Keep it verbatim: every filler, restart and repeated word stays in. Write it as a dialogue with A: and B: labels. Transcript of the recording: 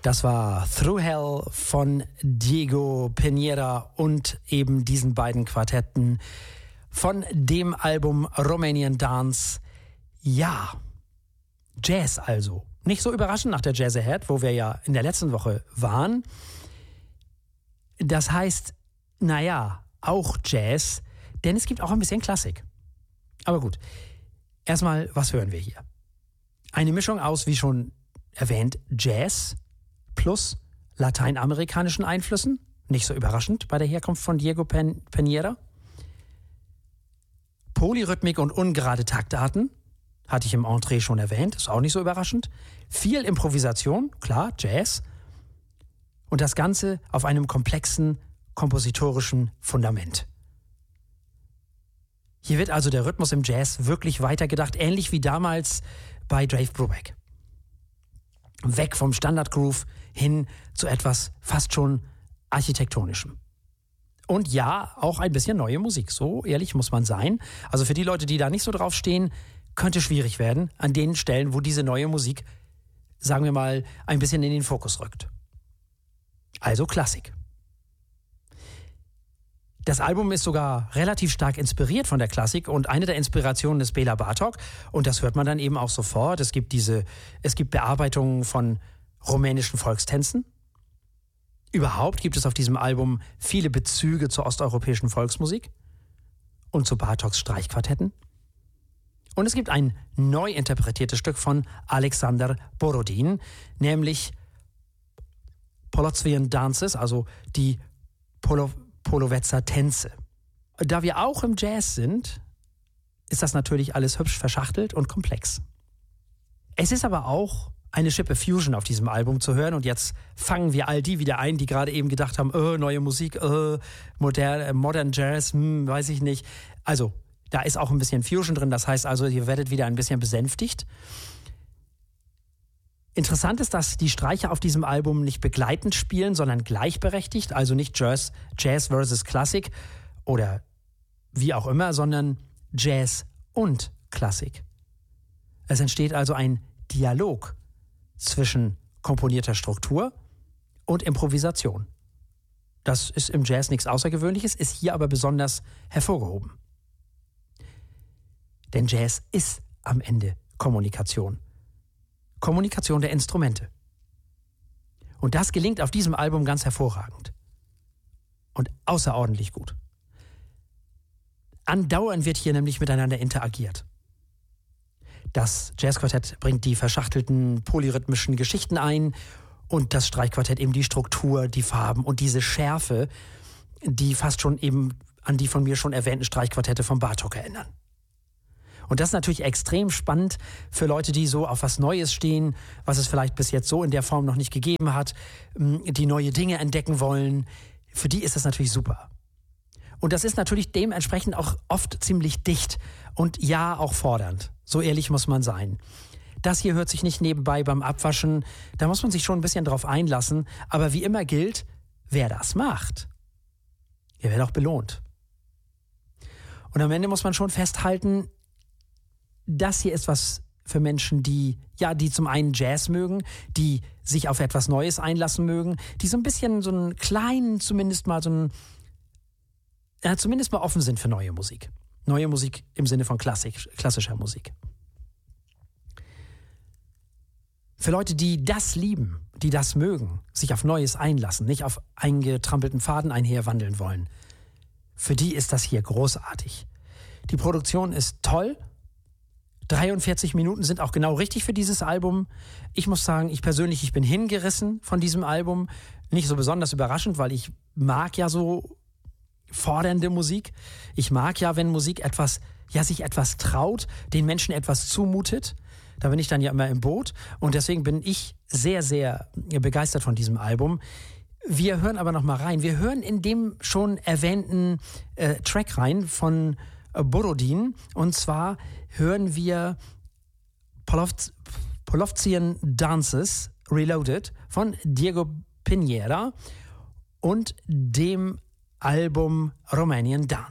A: Das war Through Hell von Diego Piñera und eben diesen beiden Quartetten von dem Album Romanian Dance. Ja, Jazz also. Nicht so überraschend nach der Jazz Ahead, wo wir ja in der letzten Woche waren. Das heißt, naja, auch Jazz, denn es gibt auch ein bisschen Klassik. Aber gut, erstmal, was hören wir hier? Eine Mischung aus, wie schon erwähnt, Jazz plus lateinamerikanischen Einflüssen. Nicht so überraschend bei der Herkunft von Diego Piñera. Polyrhythmik und ungerade Taktarten. Hatte ich im Entree schon erwähnt. Ist auch nicht so überraschend. Viel Improvisation, klar, Jazz. Und das Ganze auf einem komplexen kompositorischen Fundament. Hier wird also der Rhythmus im Jazz wirklich weitergedacht, ähnlich wie damals bei Dave Brubeck. Weg vom Standard-Groove hin zu etwas fast schon architektonischem. Und ja, auch ein bisschen neue Musik, so ehrlich muss man sein. Also für die Leute, die da nicht so drauf stehen, könnte schwierig werden an den Stellen, wo diese neue Musik, sagen wir mal, ein bisschen in den Fokus rückt. Also Klassik. Das Album ist sogar relativ stark inspiriert von der Klassik und eine der Inspirationen ist Béla Bartók und das hört man dann eben auch sofort. Es gibt diese, es gibt Bearbeitungen von rumänischen Volkstänzen. Überhaupt gibt es auf diesem Album viele Bezüge zur osteuropäischen Volksmusik und zu Bartóks Streichquartetten. Und es gibt ein neu interpretiertes Stück von Alexander Borodin, nämlich Polozvian Dances, also die Polo Polovetzer Tänze. Da wir auch im Jazz sind, ist das natürlich alles hübsch verschachtelt und komplex. Es ist aber auch eine Schippe Fusion auf diesem Album zu hören und jetzt fangen wir all die wieder ein, die gerade eben gedacht haben, oh, neue Musik, oh, modern, modern Jazz, hm, weiß ich nicht. Also, da ist auch ein bisschen Fusion drin, das heißt also, ihr werdet wieder ein bisschen besänftigt. Interessant ist, dass die Streicher auf diesem Album nicht begleitend spielen, sondern gleichberechtigt, also nicht Jazz, Jazz versus Klassik oder wie auch immer, sondern Jazz und Klassik. Es entsteht also ein Dialog zwischen komponierter Struktur und Improvisation. Das ist im Jazz nichts Außergewöhnliches, ist hier aber besonders hervorgehoben. Denn Jazz ist am Ende Kommunikation. Kommunikation der Instrumente. Und das gelingt auf diesem Album ganz hervorragend. Und außerordentlich gut. Andauernd wird hier nämlich miteinander interagiert. Das Jazzquartett bringt die verschachtelten polyrhythmischen Geschichten ein und das Streichquartett eben die Struktur, die Farben und diese Schärfe, die fast schon eben an die von mir schon erwähnten Streichquartette von Bartók erinnern. Und das ist natürlich extrem spannend für Leute, die so auf was Neues stehen, was es vielleicht bis jetzt so in der Form noch nicht gegeben hat, die neue Dinge entdecken wollen. Für die ist das natürlich super. Und das ist natürlich dementsprechend auch oft ziemlich dicht und ja, auch fordernd. So ehrlich muss man sein. Das hier hört sich nicht nebenbei beim Abwaschen. Da muss man sich schon ein bisschen drauf einlassen. Aber wie immer gilt, wer das macht, der wird auch belohnt. Und am Ende muss man schon festhalten, das hier ist was für Menschen, die, ja, die zum einen Jazz mögen, die sich auf etwas Neues einlassen mögen, die so ein bisschen so einen kleinen, zumindest mal so einen, ja, zumindest mal offen sind für neue Musik. Neue Musik im Sinne von Klassik, klassischer Musik. Für Leute, die das lieben, die das mögen, sich auf Neues einlassen, nicht auf eingetrampelten Pfaden einherwandeln wollen, für die ist das hier großartig. Die Produktion ist toll. dreiundvierzig Minuten sind auch genau richtig für dieses Album. Ich muss sagen, ich persönlich, ich bin hingerissen von diesem Album. Nicht so besonders überraschend, weil ich mag ja so fordernde Musik. Ich mag ja, wenn Musik etwas, ja, sich etwas traut, den Menschen etwas zumutet. Da bin ich dann ja immer im Boot. Und deswegen bin ich sehr, sehr begeistert von diesem Album. Wir hören aber noch mal rein. Wir hören in dem schon erwähnten äh, Track rein von Borodin. Und zwar hören wir Polovtsian Dances Reloaded von Diego Piñera und dem Album Romanian Dance.